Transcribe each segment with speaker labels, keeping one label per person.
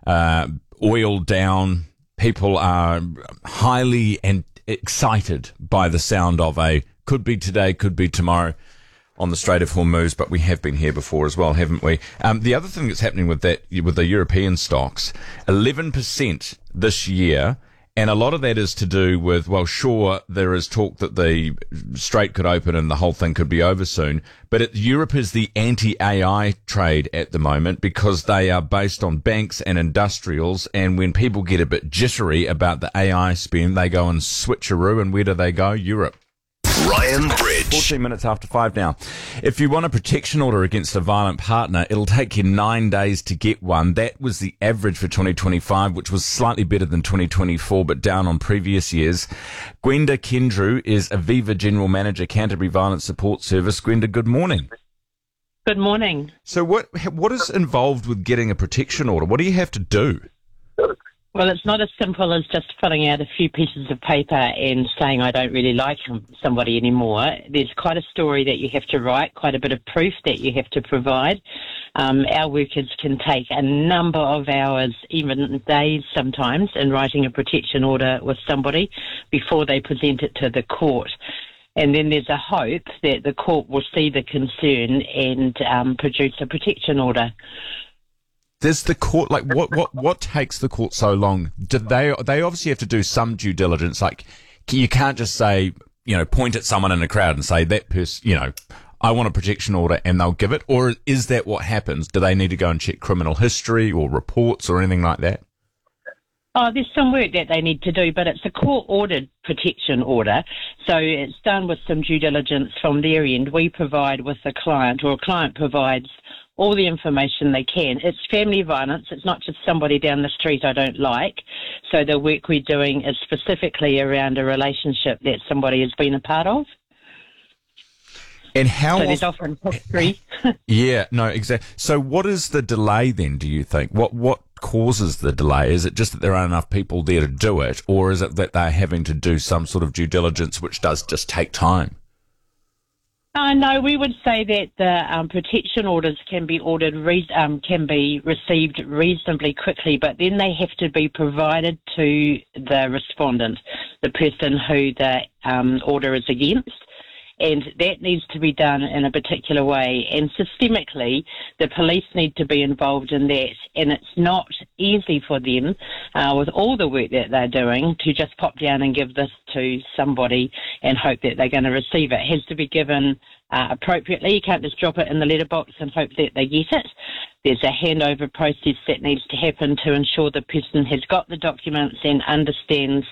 Speaker 1: oil down. People are highly excited by the sound of a could be today, could be tomorrow on the Strait of Hormuz, but we have been here before as well, haven't we? The other thing that's happening with the European stocks, 11% this year, and a lot of that is to do with, well, sure, there is talk that the Strait could open and the whole thing could be over soon, but Europe is the anti-AI trade at the moment because they are based on banks and industrials, and when people get a bit jittery about the AI spend, they go and switcheroo, and where do they go? Europe.
Speaker 2: Ryan Bridge.
Speaker 1: 14 minutes after 5 now. If you want a protection order against a violent partner, it'll take you 9 days to get one. That was the average for 2025, which was slightly better than 2024, but down on previous years. Gwenda Kendrew is Aviva General Manager, Canterbury Violence Support Service. Gwenda, good morning.
Speaker 3: Good morning.
Speaker 1: So what is involved with getting a protection order? What do you have to do?
Speaker 3: Well, it's not as simple as just filling out a few pieces of paper and saying I don't really like somebody anymore. There's quite a story that you have to write, quite a bit of proof that you have to provide. Our workers can take a number of hours, even days sometimes, in writing a protection order with somebody before they present it to the court. And then there's a hope that the court will see the concern and produce a protection order.
Speaker 1: Does the court, like, what takes the court so long? Do they obviously have to do some due diligence? Like, you can't just say, point at someone in a crowd and say that person, I want a protection order and they'll give it? Or is that what happens? Do they need to go and check criminal history or reports or anything like that?
Speaker 3: Oh, there's some work that they need to do, but it's a court-ordered protection order, so it's done with some due diligence from their end. We provide with the client, or a client provides all the information they can. It's family violence. It's not just somebody down the street I don't like. So the work we're doing is specifically around a relationship that somebody has been a part of.
Speaker 1: And how?
Speaker 3: So there's often history.
Speaker 1: Yeah, no, exactly. So what is the delay then, do you think? What causes the delay? Is it just that there aren't enough people there to do it, or is it that they're having to do some sort of due diligence which does just take time?
Speaker 3: No, we would say that the protection orders can be received reasonably quickly, but then they have to be provided to the respondent, the person who the order is against. And that needs to be done in a particular way. And systemically, the police need to be involved in that. And it's not easy for them, with all the work that they're doing, to just pop down and give this to somebody and hope that they're going to receive it. It has to be given appropriately. You can't just drop it in the letterbox and hope that they get it. There's a handover process that needs to happen to ensure the person has got the documents and understands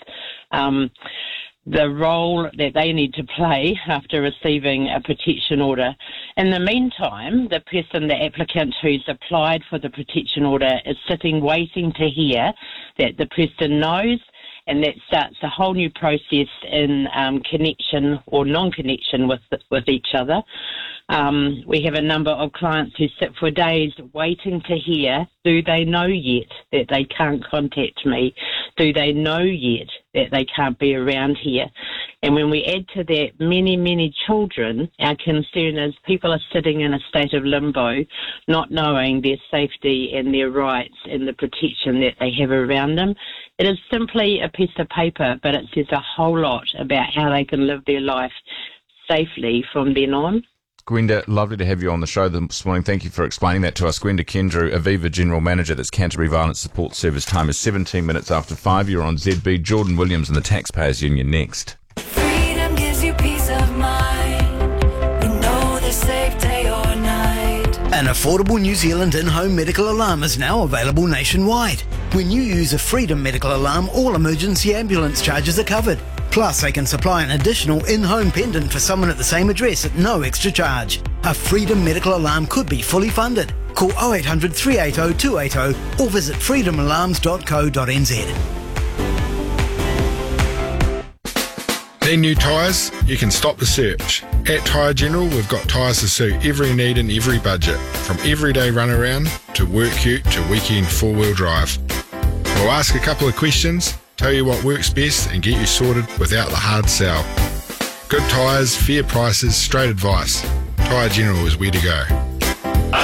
Speaker 3: the role that they need to play after receiving a protection order. In the meantime, the applicant who's applied for the protection order is sitting waiting to hear that the person knows, and that starts a whole new process in connection or non-connection with each other. We have a number of clients who sit for days waiting to hear, do they know yet that they can't contact me? Do they know yet that they can't be around here? And when we add to that many, many children, our concern is people are sitting in a state of limbo, not knowing their safety and their rights and the protection that they have around them. It is simply a piece of paper, but it says a whole lot about how they can live their life safely from then on.
Speaker 1: Gwenda, lovely to have you on the show this morning. Thank you for explaining that to us. Gwenda Kendrew, Aviva General Manager, that's Canterbury Violence Support Service. Time is 17 minutes after 5. You're on ZB. Jordan Williams and the Taxpayers Union next.
Speaker 4: Freedom gives you peace of mind. You know they're safe day or night.
Speaker 5: An affordable New Zealand in-home medical alarm is now available nationwide. When you use a Freedom medical alarm, all emergency ambulance charges are covered. Plus, they can supply an additional in-home pendant for someone at the same address at no extra charge. A Freedom medical alarm could be fully funded. Call 0800 380 280 or visit freedomalarms.co.nz.
Speaker 6: Need new tyres? You can stop the search. At Tyre General, we've got tyres to suit every need and every budget, from everyday runaround to work ute to weekend four-wheel drive. We'll ask a couple of questions, tell you what works best and get you sorted without the hard sell. Good tyres, fair prices, straight advice. Tyre General is where to go.